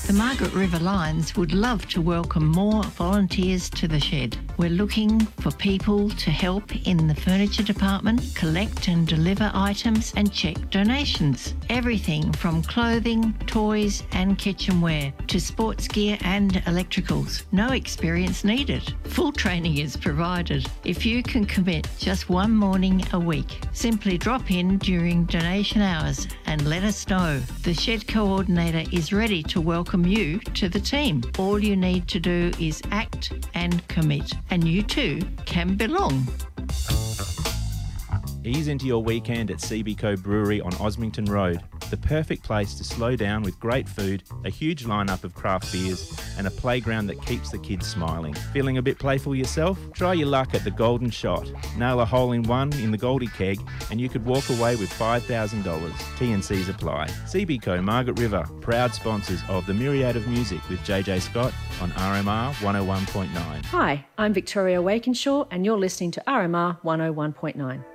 The Margaret River Lions would love to welcome more volunteers to the shed. We're looking for people to help in the furniture department, collect and deliver items and check donations. Everything from clothing, toys and kitchenware to sports gear and electricals. No experience needed. Full training is provided. If you can commit just one morning a week, simply drop in during donation hours and let us know. The shed coordinator is ready to welcome you to the team. All you need to do is act and commit, and you too can belong. Ease into your weekend at CBCO Brewery on Osmington Road. The perfect place to slow down with great food, a huge lineup of craft beers, and a playground that keeps the kids smiling. Feeling a bit playful yourself? Try your luck at the Golden Shot. Nail a hole in one in the Goldie Keg and you could walk away with $5,000. T&Cs apply. CBCO Margaret River, proud sponsors of the Myriad of Music with JJ Scott on RMR 101.9. Hi, I'm Victoria Wakenshaw and you're listening to RMR 101.9.